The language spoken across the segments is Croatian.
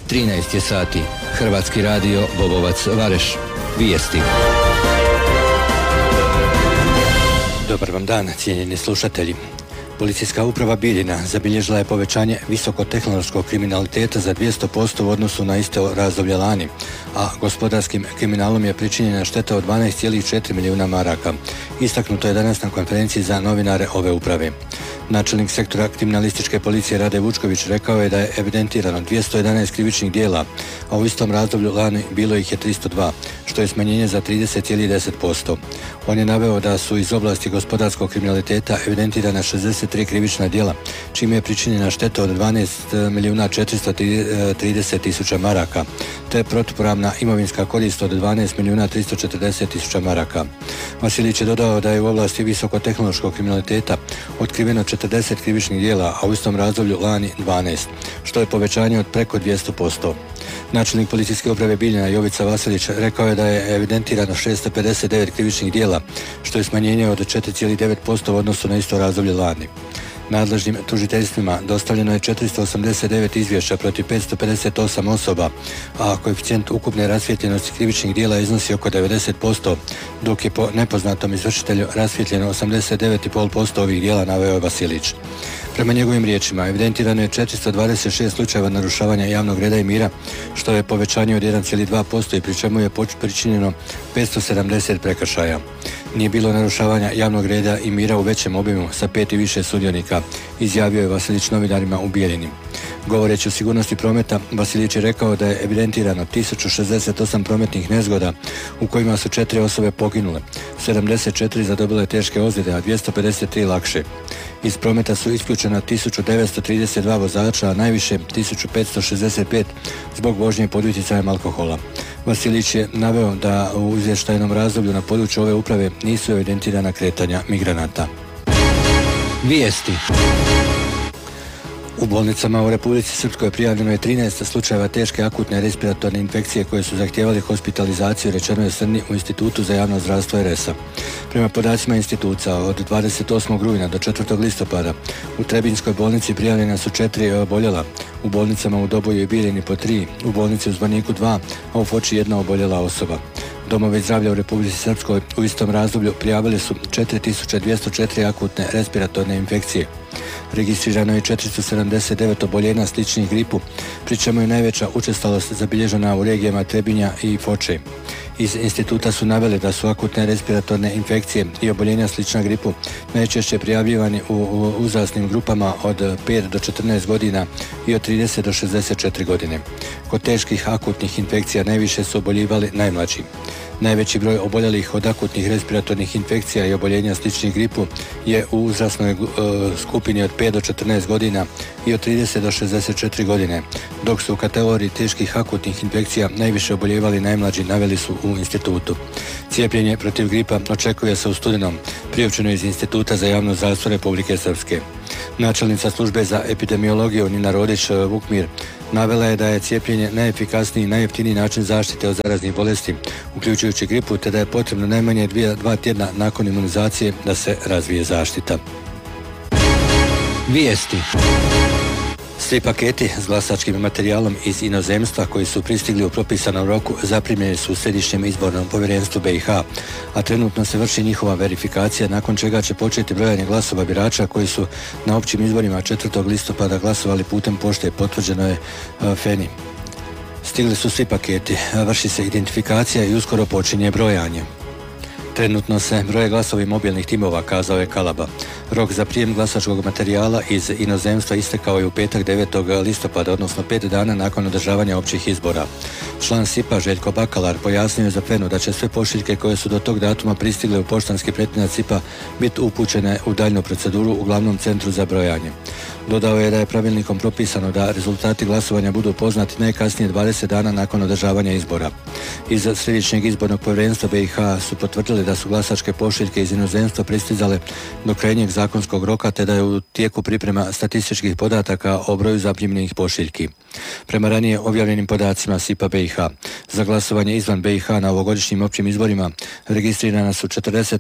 13 je sati. Hrvatski radio Bobovac Vareš. Vijesti. Dobar vam dan, cijenjeni slušatelji. Policijska uprava Bijeljina zabilježila je povećanje visokotehnološkog kriminaliteta za 200% u odnosu na isto razdoblje lani, a gospodarskim kriminalom je pričinjena šteta od 12,4 milijuna maraka. Istaknuto je danas na konferenciji za novinare ove uprave. Načelnik sektora kriminalističke policije Rade Vučković rekao je da je evidentirano 211 krivičnih djela, a u istom razdoblju lani bilo ih je 302, što je smanjenje za 30,10%. On je naveo da su iz oblasti gospodarskog kriminaliteta evidentirana 63 krivična djela, čime je pričinjena šteta od 12.430.000 maraka, te protupravna imovinska korist od 12.340.000 maraka. Vasilić je dodao da je u oblasti visokotehnološkog kriminaliteta otkriveno 40 krivičnih djela, a u istom razdoblju lani 12, što je povećanje od preko 200%. Načelnik policijske uprave Bijeljina Jovica Vasilić rekao je da je evidentirano 659 krivičnih djela, što je smanjenje od 4,9% u odnosu na isto razdoblje lani. Nadležnim tužiteljstvima dostavljeno je 489 izvješća protiv 558 osoba, a koeficijent ukupne rasvijetljenosti krivičnih djela iznosi oko 90%, dok je po nepoznatom izvršitelju rasvijetljeno 89,5% ovih djela, naveo je Vasilić. Prema njegovim riječima, evidentirano je 426 slučajeva narušavanja javnog reda i mira, što je povećanje od 1,2% i pri čemu je pričinjeno 570 prekršaja. Nije bilo narušavanja javnog reda i mira u većem obimu sa 5 i više sudionika, izjavio je Vasilić novinarima u Bijeljini. Govoreći o sigurnosti prometa, Vasilić je rekao da je evidentirano 1068 prometnih nezgoda u kojima su 4 osobe poginule, 74 zadobile teške ozljede, a 253 lakše. Iz prometa su isključena 1932 vozača, a najviše 1565 zbog vožnje pod utjecajem alkohola. Vasilić je naveo da u izvještajnom razdoblju na području ove uprave nisu evidentirana kretanja migranata. Vijesti. U bolnicama u Republici Srpskoj prijavljeno je 13 slučajeva teške akutne respiratorne infekcije koje su zahtijevali hospitalizaciju, rečeno je Srni u Institutu za javno zdravstvo RS-a. Prema podacima instituta, od 28. rujna do 4. listopada u Trebinjskoj bolnici prijavljena su 4 oboljela, u bolnicama u Doboju i Bijeljini po 3, u bolnici u Zvorniku 2, a u Foči 1 oboljela osoba. Domovi zdravlja u Republici Srpskoj u istom razdoblju prijavili su 4204 akutne respiratorne infekcije. Registrirano je 479 oboljenja sličnih gripu, pri čemu je najveća učestalost zabilježena u regijama Trebinja i Foče. Iz instituta su naveli da su akutne respiratorne infekcije i oboljenja slična gripu najčešće prijavljivani u uzrasnim grupama od 5 do 14 godina i od 30 do 64 godine. Kod teških akutnih infekcija najviše su oboljivali najmlađi. Najveći broj oboljelih od akutnih respiratornih infekcija i oboljenja sličnih gripu je u uzrasnoj skupini od 5 do 14 godina i od 30 do 64 godine, dok su u kategoriji teških akutnih infekcija najviše oboljevali najmlađi, naveli su u institutu. Cijepljenje protiv gripa očekuje se u studenom, priopćeno iz Instituta za javno zdravstvo Republike Srpske. Načelnica službe za epidemiologiju Nina Rodić-Vukmir navela je da je cijepljenje najefikasniji i najjeftiniji način zaštite od zaraznih bolesti, uključujući gripu, te da je potrebno najmanje 2 tjedna nakon imunizacije da se razvije zaštita. Vijesti. Svi paketi s glasačkim materijalom iz inozemstva koji su pristigli u propisanom roku zaprimljeni su u Središnjem izbornom povjerenstvu BiH, a trenutno se vrši njihova verifikacija, nakon čega će početi brojanje glasova birača koji su na općim izborima 4. listopada glasovali putem pošte, potvrđeno je FENI. Stigli su svi paketi, vrši se identifikacija i uskoro počinje brojanje. Trenutno se broje glasovi mobilnih timova, kazao je Kalaba. Rok za prijem glasačkog materijala iz inozemstva istekao je u petak 9. listopada, odnosno 5 dana nakon održavanja općih izbora. Član SIP-a Željko Bakalar pojasnio je za FENU da će sve pošiljke koje su do tog datuma pristigle u poštanski pretinac SIP-a biti upućene u daljnju proceduru u glavnom centru za brojanje. Dodao je da je pravilnikom propisano da rezultati glasovanja budu poznati najkasnije 20 dana nakon održavanja izbora. Iz Središnjeg izbornog povjerenstva BiH su potvrdili da su glasačke pošiljke iz inozemstva pristizale do krajnjeg zakonskog roka, te da je u tijeku priprema statističkih podataka o broju zaprimljenih pošiljki. Prema ranije objavljenim podacima SIP-a BiH, Za glasovanje izvan BiH na ovogodišnjim općim izborima registrirana su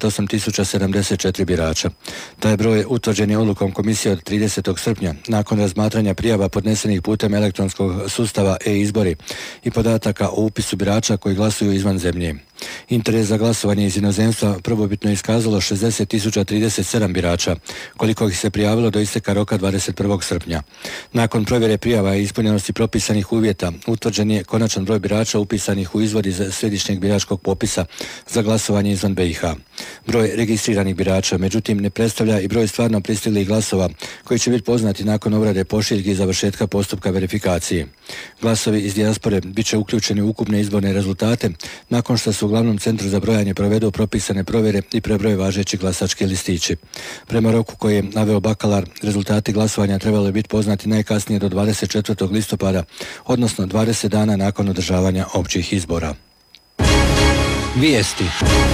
48.074 birača. Taj broj utvrđen je odlukom komisije od 30. srpnja nakon razmatranja prijava podnesenih putem elektronskog sustava e-izbori i podataka o upisu birača koji glasuju izvan zemlje. Interes za glasovanje iz inozemstva prvobitno iskazalo 60.037 birača, koliko ih se prijavilo do isteka roka 21. srpnja. Nakon provjere prijava i ispunjenosti propisanih uvjeta, utvrđen je konačan broj birača upisanih u izvod iz središnjeg biračkog popisa za glasovanje izvan BiH. Broj registriranih birača, međutim, ne predstavlja i broj stvarno pristiglih glasova koji će biti poznati nakon obrade pošiljki i završetka postupka verifikacije. Glasovi iz dijaspore bit će uključeni u ukupne izborne rezultate nakon što su u glavnom centru za brojanje provedu propisane provjere i prebroje važeći glasački listići. Prema roku koji je naveo bakalar, rezultati glasovanja trebali biti poznati najkasnije do 24. listopada, odnosno 20 dana nakon održavanja općih izbora. Vijesti.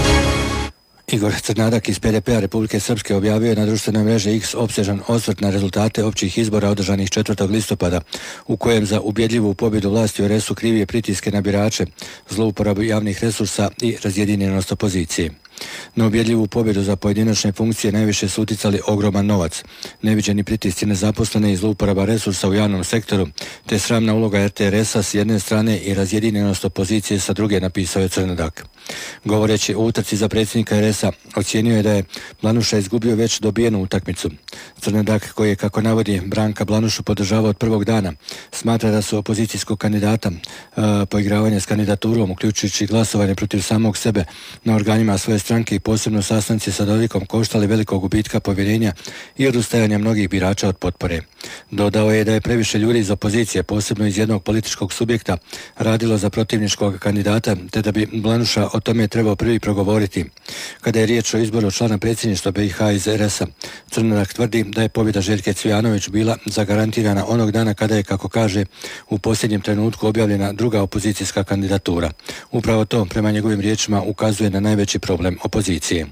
Igor Crnadak iz PDP-a Republike Srpske objavio je na društvenoj mreži X opsežan osvrt na rezultate općih izbora održanih 4. listopada, u kojem za ubjedljivu pobjedu vlasti u RS-u krivije pritiske na birače, zlouporabu javnih resursa i razjedinjenost opozicije. Na ubjedljivu pobjedu za pojedinačne funkcije najviše su uticali ogroman novac, neviđeni pritisci nezaposlene i zlouporaba resursa u javnom sektoru, te sramna uloga RTRS-a s jedne strane i razjedinjenost opozicije sa druge, napisao je Crnadak. Govoreći o utrci za predsjednika RS-a, ocijenio je da je Blanuša izgubio već dobijenu utakmicu. Crnadak, koji je, kako navodi, Branka Blanušu podržavao od prvog dana, smatra da su opozicijskog kandidata poigravanje s kandidaturom, uključujući glasovanje protiv samog sebe na organima svoje stranke i posebno sastanci sa Dodikom koštali velikog gubitka povjerenja i odustajanja mnogih birača od potpore. Dodao je da je previše ljudi iz opozicije, posebno iz jednog političkog subjekta, radilo za protivničkog kandidata, te da bi Blanuša o tome trebao prvi progovoriti. Kada je riječ o izboru člana predsjedništva BiH iz RS-a, Crnadak tvrdi da je pobjeda Željke Cvijanović bila zagarantirana onog dana kada je, kako kaže, u posljednjem trenutku objavljena druga opozicijska kandidatura. Upravo to, prema njegovim riječima, ukazuje na najveći problem opozicije.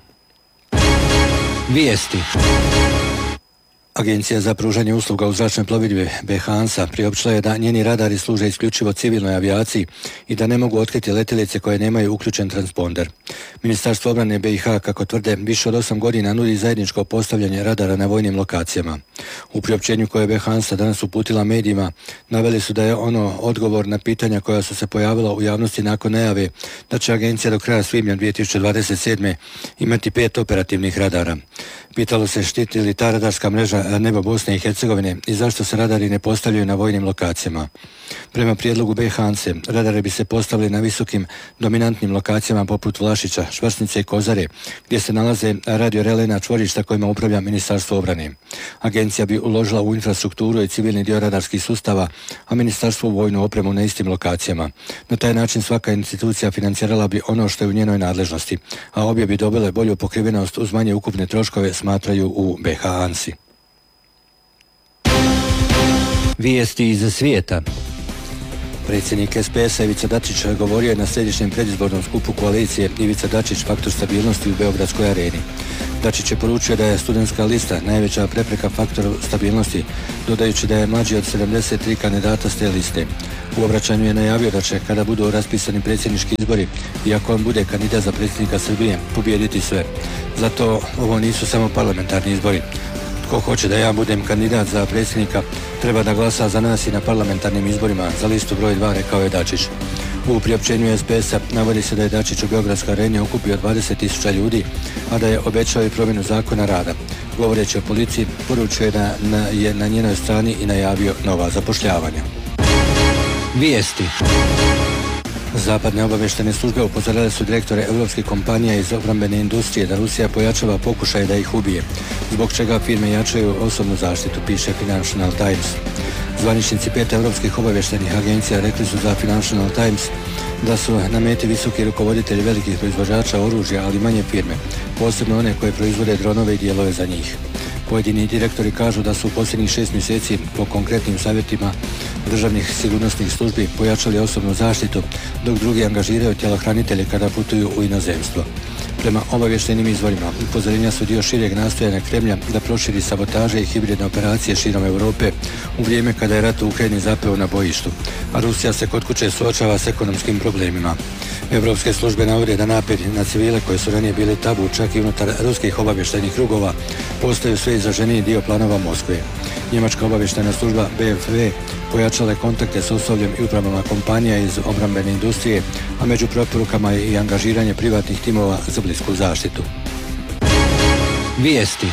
Vijesti. Agencija za pružanje usluga u zračnoj plovidbi BiH ANSA priopćila je da njeni radari služe isključivo civilnoj avijaciji i da ne mogu otkriti letjelice koje nemaju uključen transponder. Ministarstvo obrane BiH, kako tvrde, više od 8 godina nudi zajedničko postavljanje radara na vojnim lokacijama. U priopćenju koje je BiH ANSA danas uputila medijima, naveli su da je ono odgovor na pitanja koja su se pojavila u javnosti nakon najave da će agencija do kraja svibnja 2027. imati 5 operativnih radara. Pitalo se štiti li ta radarska mreža nebo Bosne i Hercegovine i zašto se radari ne postavljaju na vojnim lokacijama. Prema prijedlogu BiH ANSA, radare bi se postavili na visokim dominantnim lokacijama poput Vlašića, Švrsnice i Kozare, gdje se nalaze radiorelejna čvorišta kojima upravlja Ministarstvo obrane. Agencija bi uložila u infrastrukturu i civilni dio radarskih sustava, a Ministarstvo u vojnu opremu na istim lokacijama. Na taj način svaka institucija financirala bi ono što je u njenoj nadležnosti, a obje bi dobile bolju pokrivenost uz manje ukupne troškove, smatraju u BiH ANSA. Vijesti iz svijeta. Predsjednik SPS-a Ivica Dačić govorio je na središnjem predizbornom skupu koalicije Ivica Dačić faktor stabilnosti u Beogradskoj areni. Dačić je poručio da je studentska lista najveća prepreka faktoru stabilnosti, dodajući da je mlađi od 73 kandidata s te liste. U obraćanju je najavio da će, kada budu raspisani predsjednički izbori, i ako on bude kandidat za predsjednika Srbije, pobijediti sve. Zato ovo nisu samo parlamentarni izbori. Tko hoće da ja budem kandidat za predsjednika, treba da glasa za nas i na parlamentarnim izborima za listu broj 2, rekao je Dačić. U priopćenju SPS-a navodi se da je Dačić u Beogradskoj areni okupio 20.000 ljudi, a da je obećao i promjenu zakona rada. Govoreći o policiji, poručio je da je na njenoj strani i najavio nova zapošljavanja. Vijesti. Zapadne obavještene službe upozorile su direktore europskih kompanija iz obrambene industrije da Rusija pojačava pokušaje da ih ubije, zbog čega firme jačaju osobnu zaštitu, piše Financial Times. Zvaničnici 5 europskih obavještenih agencija rekli su za Financial Times da su na meti visoki rukovoditelji velikih proizvođača oružja, ali manje firme, posebno one koje proizvode dronove i dijelove za njih. Pojedini direktori kažu da su u posljednjih 6 mjeseci po konkretnim savjetima državnih sigurnosnih službi pojačali osobnu zaštitu, dok drugi angažiraju tjelohranitelje kada putuju u inozemstvo. Prema obavještajnim izvorima, upozorenja su dio šireg nastojanja Kremlja da proširi sabotaže i hibridne operacije širom Europe u vrijeme kada je rat u Ukrajini zapeo na bojištu, a Rusija se kod kuće suočava s ekonomskim problemima. Europske službe navode da napadi na civile koji su ranije bili tabu čak i unutar ruskih obavještajnih krugova postaju sve izraženiji dio planova Moskve. Njemačka obavještajna služba BFV pojačala je kontakte s osobljem i upravama kompanija iz obrambene industrije, a među preporukama je i angažiranje privatnih timova za blisku zaštitu. Vijesti.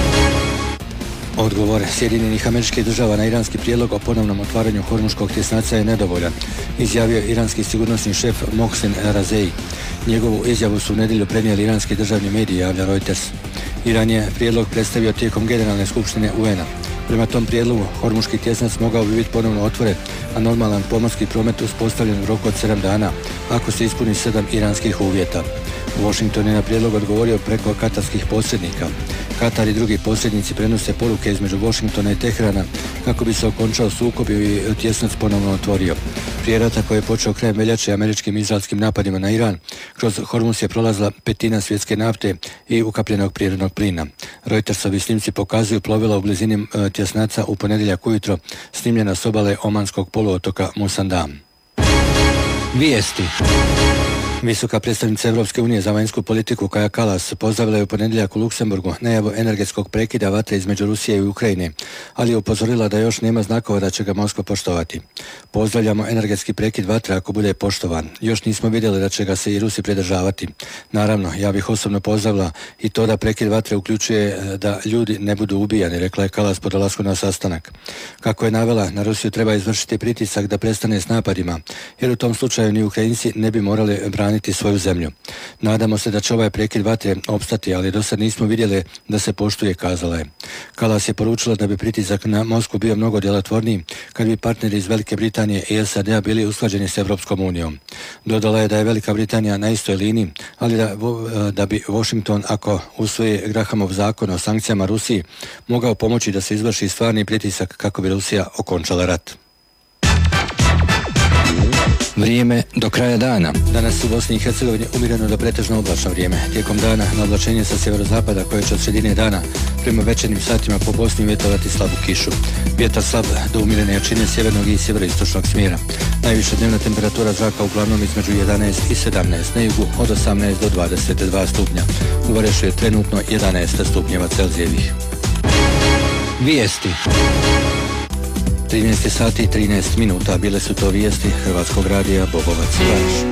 Odgovor Sjedinjenih Američkih Država na iranski prijedlog o ponovnom otvaranju Hormuškog tjesnaca je nedovoljan, izjavio iranski sigurnosni šef Mohsen Razei. Njegovu izjavu su u nedjelju prenijeli iranski državni mediji, javlja Reuters. Iran je prijedlog predstavio tijekom Generalne skupštine UN-a. Prema tom prijedlogu, Hormuški tjesnac mogao bi biti ponovno otvoren, a normalan pomorski promet uspostavljen u roku od 7 dana, ako se ispuni 7 iranskih uvjeta. Washington je na prijedlog odgovorio preko katarskih posrednika. Katar i drugi posrednici prenose poruke između Washingtona i Teherana kako bi se okončao sukob i tjesnac ponovno otvorio. Prije rata koji je počeo krajem veljače američkim i izraelskim napadima na Iran, kroz Hormuz je prolazila petina svjetske nafte i ukapljenog prirodnog plina. Reutersovi snimci pokazuju plovila u blizini tjesnaca u ponedjeljak ujutro, snimljena s obale Omanskog poluotoka Musandam. Vijesti. Visoka predstavnica Europske unije za vanjsku politiku Kaja Kallas pozdravila je u ponedjeljak u Luksemburgu najavu energetskog prekida vatre između Rusije i Ukrajine, ali je upozorila da još nema znakova da će ga Moskva poštovati. Pozdravljamo energetski prekid vatre ako bude poštovan. Još nismo vidjeli da će ga se i Rusi pridržavati. Naravno, ja bih osobno pozdravila i to da prekid vatre uključuje da ljudi ne budu ubijani, rekla je Kallas po dolasku na sastanak. Kako je navela, na Rusiju treba izvršiti pritisak da prestane s napadima, jer u tom slučaju ni Ukrajinci ne bi morali braniti svoju zemlju. Nadamo se da će ovaj prekid vatre opstati, ali do sad nismo vidjeli da se poštuje, kazala je. Kallas je poručila da bi pritisak na Moskvu bio mnogo djelotvorniji kad bi partneri iz Velike Britanije i SAD-a bili usklađeni s Europskom unijom. Dodala je da je Velika Britanija na istoj liniji, ali da bi Washington, ako usvoji Grahamov zakon o sankcijama Rusiji, mogao pomoći da se izvrši stvarni pritisak kako bi Rusija okončala rat. Vrijeme do kraja dana. Danas u Bosni i Hercegovini umjereno do pretežno oblačno vrijeme. Tijekom dana na oblačenje sa sjeverozapada koje će od sredine dana prema večernjim satima po Bosni uvjetovati slabu kišu. Vjetar slab do umjerene jačine sjevernog i sjeveroistočnog smjera. Najviša dnevna temperatura zraka uglavnom između 11 i 17, na jugu od 18 do 22 stupnja. U Varešu je trenutno 11 stupnjeva Celzijevih. Vijesti. 13 sati i 13 minuta bile su to vijesti Hrvatskog radija Bobovac.